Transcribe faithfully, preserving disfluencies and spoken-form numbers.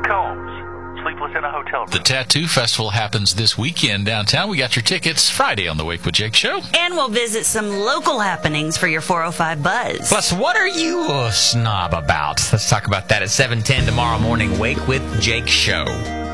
Combs, sleepless in a hotel room. The Tattoo Festival happens this weekend downtown. We got your tickets Friday on the Wake with Jake show. And we'll visit some local happenings for your four oh five Buzz. Plus, what are you a snob about? Let's talk about that at seven ten tomorrow morning. Wake with Jake show.